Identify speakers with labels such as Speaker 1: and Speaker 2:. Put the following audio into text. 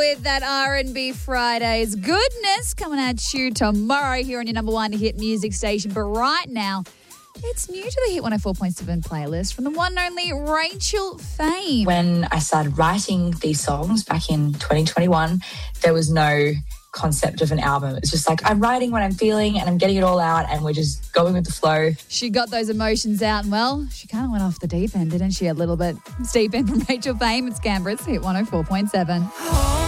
Speaker 1: with that R&B Fridays goodness coming at you tomorrow here on your number one hit music station. But right now, it's new to the Hit 104.7 playlist from the one and only Rachel Fame.
Speaker 2: When I started writing these songs back in 2021, there was no concept of an album. It's just like I'm writing what I'm feeling and I'm getting it all out and we're just going with the flow.
Speaker 1: She got those emotions out and, well, she kind of went off the deep end, didn't she, a little bit? It's Deep End from Rachel Fame. It's Canberra's Hit 104.7.